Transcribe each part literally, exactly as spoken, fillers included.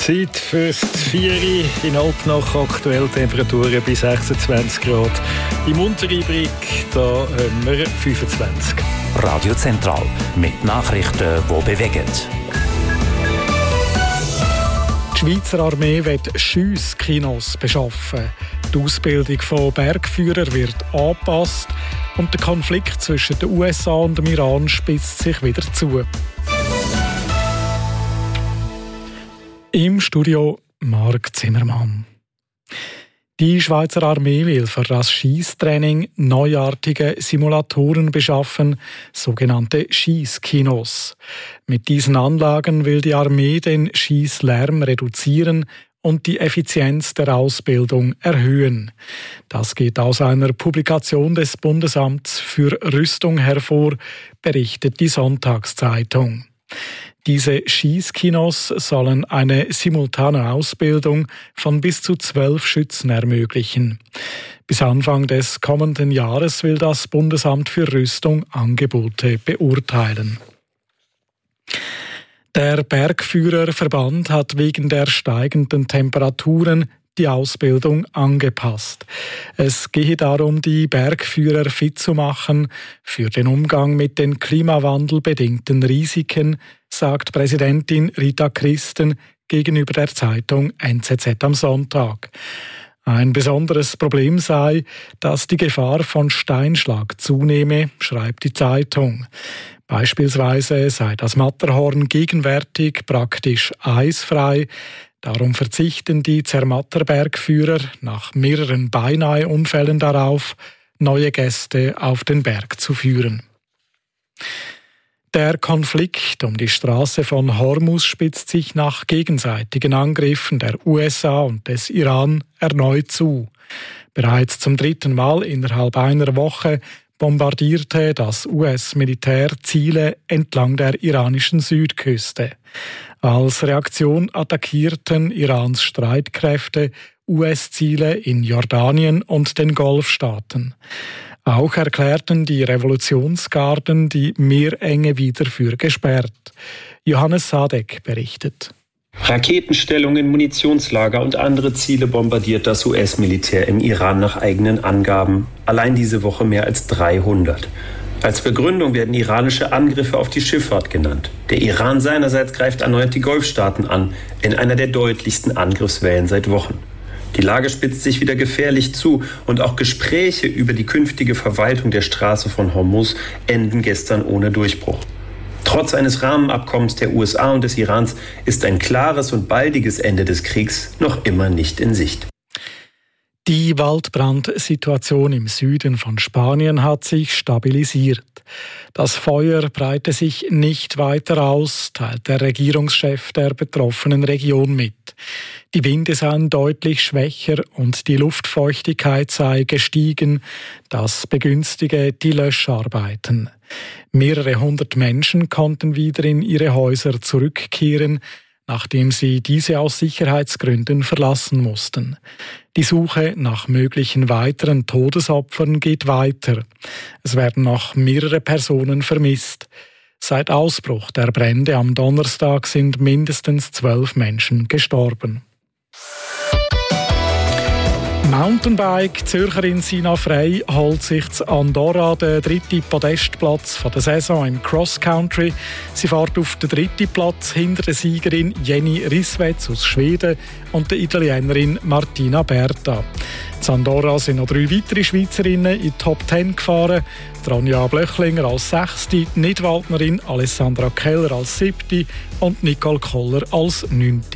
Zeit fürs Vieri in Alpnach, aktuell Temperaturen bis sechsundzwanzig Grad. Im Unterrhein da haben wir fünfundzwanzig. Radio Zentral mit Nachrichten, die bewegen. Die Schweizer Armee will Schiesskinos beschaffen. Die Ausbildung von Bergführern wird angepasst und der Konflikt zwischen den U S A und dem Iran spitzt sich wieder zu. Im Studio Marc Zimmermann. Die Schweizer Armee will für das Schiesstraining neuartige Simulatoren beschaffen, sogenannte Schiesskinos. Mit diesen Anlagen will die Armee den Schiesslärm reduzieren und die Effizienz der Ausbildung erhöhen. Das geht aus einer Publikation des Bundesamts für Rüstung hervor, berichtet die Sonntagszeitung. Diese Schiesskinos sollen eine simultane Ausbildung von bis zu zwölf Schützen ermöglichen. Bis Anfang des kommenden Jahres will das Bundesamt für Rüstung Angebote beurteilen. Der Bergführerverband hat wegen der steigenden Temperaturen die Ausbildung angepasst. Es gehe darum, die Bergführer fit zu machen für den Umgang mit den klimawandelbedingten Risiken, sagt Präsidentin Rita Christen gegenüber der Zeitung N Z Z am Sonntag. Ein besonderes Problem sei, dass die Gefahr von Steinschlag zunehme, schreibt die Zeitung. Beispielsweise sei das Matterhorn gegenwärtig praktisch eisfrei. Darum verzichten die Zermatter Bergführer nach mehreren Beinahe-Unfällen darauf, neue Gäste auf den Berg zu führen. Der Konflikt um die Straße von Hormuz spitzt sich nach gegenseitigen Angriffen der U S A und des Iran erneut zu. Bereits zum dritten Mal innerhalb einer Woche bombardierte das U S-Militär Ziele entlang der iranischen Südküste. Als Reaktion attackierten Irans Streitkräfte U S-Ziele in Jordanien und den Golfstaaten. Auch erklärten die Revolutionsgarden die Meerenge wieder für gesperrt. Johannes Sadek berichtet. Raketenstellungen, Munitionslager und andere Ziele bombardiert das U S-Militär im Iran nach eigenen Angaben. Allein diese Woche mehr als dreihundert. Als Begründung werden iranische Angriffe auf die Schifffahrt genannt. Der Iran seinerseits greift erneut die Golfstaaten an, in einer der deutlichsten Angriffswellen seit Wochen. Die Lage spitzt sich wieder gefährlich zu und auch Gespräche über die künftige Verwaltung der Straße von Hormuz enden gestern ohne Durchbruch. Trotz eines Rahmenabkommens der U S A und des Irans ist ein klares und baldiges Ende des Kriegs noch immer nicht in Sicht. Die Waldbrandsituation im Süden von Spanien hat sich stabilisiert. Das Feuer breite sich nicht weiter aus, teilt der Regierungschef der betroffenen Region mit. Die Winde seien deutlich schwächer und die Luftfeuchtigkeit sei gestiegen. Das begünstige die Löscharbeiten. Mehrere hundert Menschen konnten wieder in ihre Häuser zurückkehren, nachdem sie diese aus Sicherheitsgründen verlassen mussten. Die Suche nach möglichen weiteren Todesopfern geht weiter. Es werden noch mehrere Personen vermisst. Seit Ausbruch der Brände am Donnerstag sind mindestens zwölf Menschen gestorben. Mountainbike Zürcherin Sina Frey holt sich zu Andorra den dritten Podestplatz der Saison im Cross-Country. Sie fährt auf den dritten Platz hinter der Siegerin Jenny Risswetz aus Schweden und der Italienerin Martina Berta. In Andorra sind noch drei weitere Schweizerinnen in die Top Ten gefahren. Ronja Blöchlinger als Sechste, die Nidwaldnerin Alessandra Keller als Siebte und Nicole Koller als Neunte.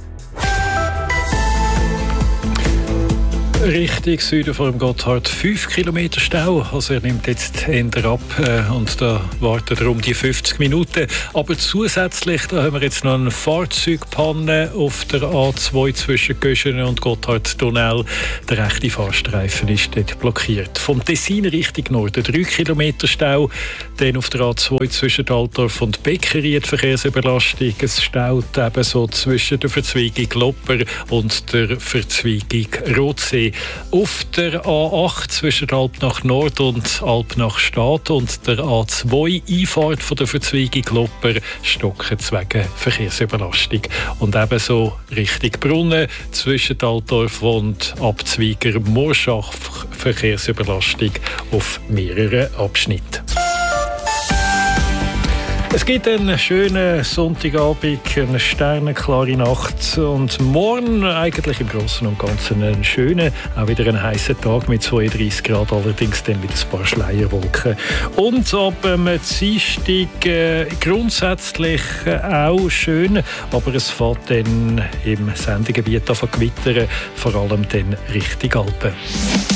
Richtung Süden vor dem Gotthard fünf Kilometer Stau. Also er nimmt jetzt eher ab äh, und da warten darum die fünfzig Minuten. Aber zusätzlich da haben wir jetzt noch eine Fahrzeugpanne auf der A zwei zwischen Göschenen und Gotthardtunnel. Der rechte Fahrstreifen ist dort blockiert. Vom Tessin Richtung Norden drei Kilometer Stau. Dann auf der A zwei zwischen Altdorf und Beckeri die Verkehrsüberlastung. Es staut ebenso zwischen der Verzweigung Lopper und der Verzweigung Rotsee. Auf der A acht zwischen Alp nach Nord und Alp nach Stad und der A zwei Einfahrt von der Verzweigung Lopper stocken wegen Verkehrsüberlastung. Und ebenso Richtung Brunnen zwischen Altdorf und Abzweiger Morschach Verkehrsüberlastung auf mehreren Abschnitten. Es gibt einen schönen Sonntagabend, eine sternenklare Nacht und morgen eigentlich im Großen und Ganzen einen schönen, auch wieder einen heißen Tag mit zweiunddreißig Grad, allerdings dann wieder ein paar Schleierwolken. Und ab dem Dienstag äh, grundsätzlich äh, auch schön, aber es fährt dann im Sendegebiet an gewittern, vor allem dann Richtung Alpen.